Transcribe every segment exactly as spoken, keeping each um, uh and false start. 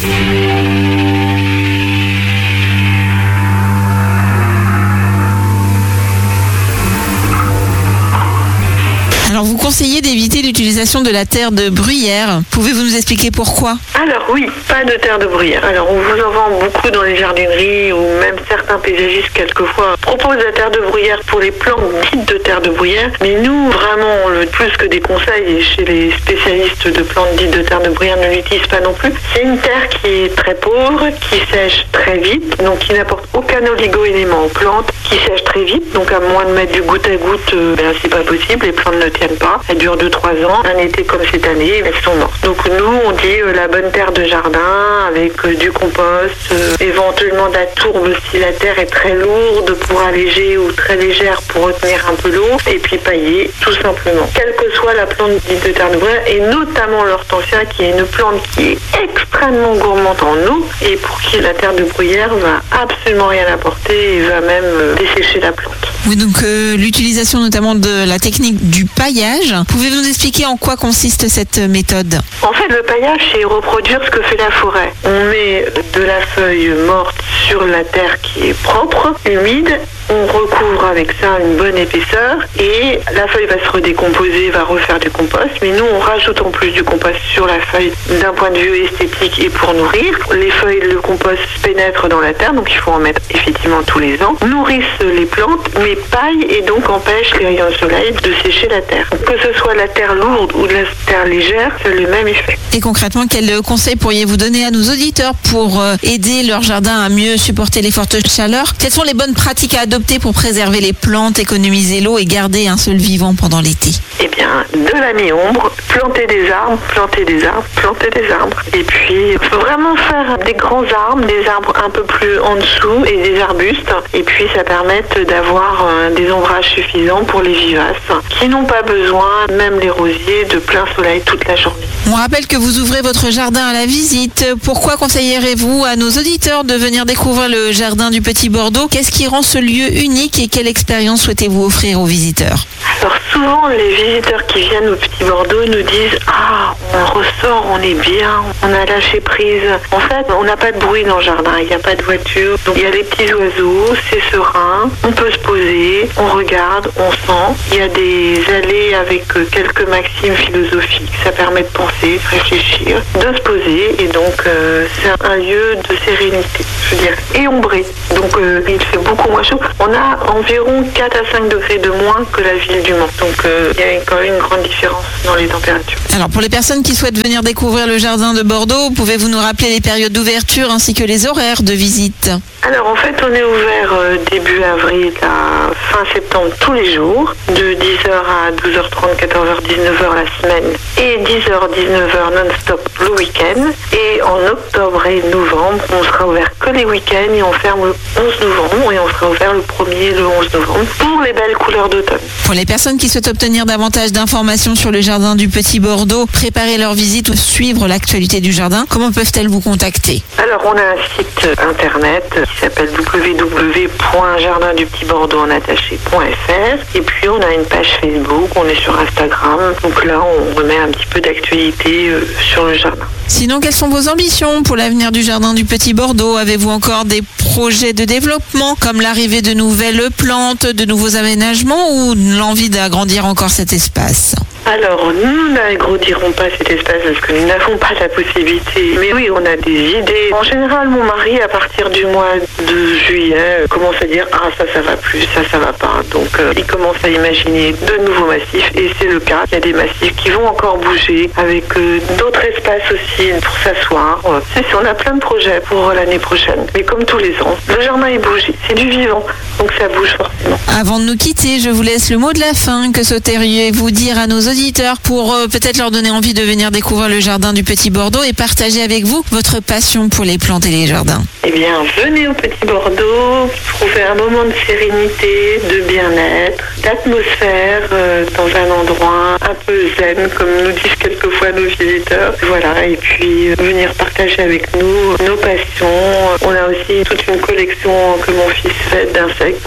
Alors vous conseillez d'éviter l'utilisation de la terre de bruyère. Pouvez-vous nous expliquer pourquoi ? Alors oui, pas de terre de bruyère. Alors on vous en vend beaucoup dans les jardineries ou même certains paysagistes quelquefois proposent la terre de bruyère pour les plantes dites de terre de bruyère. Mais nous, vraiment, le plus que des conseils, et chez les spécialistes de plantes dites de terre de bruyère ne l'utilisent pas non plus, c'est une terre qui est très pauvre, qui sèche très vite, donc qui n'apporte aucun oligo-élément aux plantes, qui sèche très vite, donc à moins de mettre du goutte à goutte, euh, ben, c'est pas possible, les plantes ne tiennent pas. Elles durent deux trois ans, un été comme cette année, elles sont mortes. Donc nous, on dit euh, la bonne terre de jardin avec euh, du compost, euh, éventuellement de la tourbe si la terre est très lourde pour alléger ou très légère pour retenir un peu l'eau, et puis pailler, tout simplement. Quelle que soit la plante dite de terre de bruyère, et notamment l'hortensia qui est une plante qui est extrêmement gourmande en eau et pour qui la terre de bruyère va absolument rien apporter et va même euh, dessécher la plante. Oui, donc euh, l'utilisation notamment de la technique du paillage. Pouvez-vous nous expliquer en quoi consiste cette méthode ? En fait, le paillage, c'est reproduire ce que fait la forêt. On met de la feuille morte sur la terre qui est propre, humide. On recouvre avec ça une bonne épaisseur et la feuille va se redécomposer, va refaire du compost. Mais nous, on rajoute en plus du compost sur la feuille d'un point de vue esthétique et pour nourrir. Les feuilles, le compost pénètre dans la terre, donc il faut en mettre effectivement tous les ans. Nourrissent les plantes, mais paillent et donc empêchent les rayons de soleil de sécher la terre. Que ce soit la terre lourde ou de la terre légère, c'est le même effet. Et concrètement, quels conseils pourriez-vous donner à nos auditeurs pour aider leur jardin à mieux supporter les fortes chaleurs ? Quelles sont les bonnes pratiques à adopter pour préserver les plantes, économiser l'eau et garder un sol vivant pendant l'été ? Eh bien, de la mi-ombre, planter des arbres, planter des arbres, planter des arbres. Et puis, il faut vraiment faire des grands arbres, des arbres un peu plus en dessous et des arbustes. Et puis, ça permet d'avoir des ombrages suffisants pour les vivaces qui n'ont pas besoin, même les rosiers, de plein soleil toute la journée. On rappelle que vous ouvrez votre jardin à la visite. Pourquoi conseillerez-vous à nos auditeurs de venir découvrir le jardin du Petit Bordeaux ? Qu'est-ce qui rend ce lieu unique et quelle expérience souhaitez-vous offrir aux visiteurs ? Alors souvent, les visiteurs qui viennent au Petit Bordeaux nous disent « Ah, on ressort, on est bien, on a lâché prise. » En fait, on n'a pas de bruit dans le jardin, il n'y a pas de voiture. Donc il y a les petits oiseaux, c'est serein, on peut se poser, on regarde, on sent. Il y a des allées avec quelques maximes philosophiques, ça permet de penser, de réfléchir, de se poser. Et donc euh, c'est un lieu de sérénité, je veux dire, et ombré. Donc euh, il fait beaucoup moins chaud. On a environ quatre à cinq degrés de moins que la ville du Mans. Donc euh, il y a quand même une grande différence dans les températures. Alors pour les personnes qui souhaitent venir découvrir le jardin de Bordeaux, pouvez-vous nous rappeler les périodes d'ouverture ainsi que les horaires de visite ? Alors en fait on est ouvert euh, début avril à fin septembre tous les jours, de dix heures à douze heures trente, quatorze heures, dix-neuf heures la semaine et dix heures, dix-neuf heures non-stop le week-end. Et en octobre et novembre, on sera ouvert que les week-ends et on ferme le onze novembre et on sera ouvert le premier et le onze novembre pour les belles couleurs d'automne. Pour les personnes qui souhaitent obtenir davantage d'informations sur le jardin du Petit Bordeaux, préparer leur visite ou suivre l'actualité du jardin, comment peuvent-elles vous contacter ? Alors on a un site internet qui s'appelle w w w point jardin du petit bordeaux en attaché point f r et puis on a une page Facebook, on est sur Instagram, donc là on remet un petit peu d'actualité euh, sur le jardin. Sinon, quelles sont vos ambitions pour l'avenir du jardin du Petit Bordeaux ? Avez-vous encore des projets de développement comme l'arrivée de nouvelles plantes, de nouveaux aménagements ou l'envie d'agrandir encore cet espace ? Alors, nous n'agrandirons pas cet espace parce que nous n'avons pas la possibilité. Mais oui, on a des idées. En général, mon mari, à partir du mois de juillet, commence à dire « Ah, ça, ça va plus, ça, ça va pas ». Donc, euh, il commence à imaginer de nouveaux massifs et c'est le cas. Il y a des massifs qui vont encore bouger avec euh, d'autres espaces aussi pour s'asseoir. Euh, c'est, on a plein de projets pour l'année prochaine. Mais comme tous les ans, le jardin est bougé. C'est du vivant, donc ça bouge forcément. Avant de nous quitter, je vous laisse le mot de la fin. Que souhaiteriez-vous dire à nos auditeurs pour euh, peut-être leur donner envie de venir découvrir le jardin du Petit Bordeaux et partager avec vous votre passion pour les plantes et les jardins? Eh bien, venez au Petit Bordeaux, trouver un moment de sérénité, de bien-être, d'atmosphère euh, dans un endroit un peu zen, comme nous disent quelquefois nos visiteurs. Voilà, et puis euh, venir partager avec nous nos passions. On a aussi toute une collection que mon fils fait d'insectes qu'on propose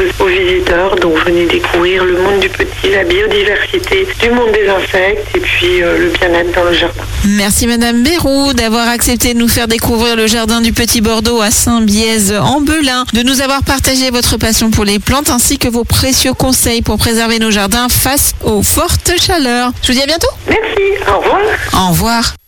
propose aux visiteurs. Donc venez découvrir le monde du petit, la biodiversité, du monde des insectes et puis euh, le bien-être dans le jardin. Merci Madame Bérou d'avoir accepté de nous faire découvrir le jardin du Petit Bordeaux à Saint-Bièze-en-Belin, de nous avoir partagé votre passion pour les plantes ainsi que vos précieux conseils pour préserver nos jardins face aux fortes chaleurs. Je vous dis à bientôt. Merci, au revoir. Au revoir.